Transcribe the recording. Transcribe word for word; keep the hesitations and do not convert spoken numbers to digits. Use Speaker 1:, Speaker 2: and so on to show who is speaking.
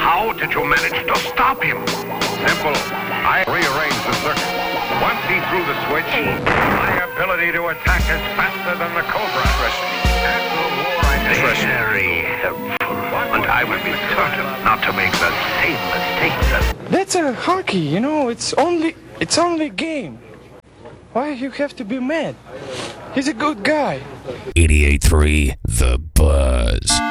Speaker 1: How did you manage to stop him?
Speaker 2: Simple. I rearranged the circuit. Once he threw the switch, my ability to attack is faster than the Cobra.
Speaker 1: Trust me.
Speaker 2: After the war, I did.
Speaker 1: Very helpful. And I will be certain not to make the same mistake that...
Speaker 3: That's a hockey, you know, it's only, it's only a game. Why you have to be mad? He's a good guy.
Speaker 4: eighty-eight point three The Buzz.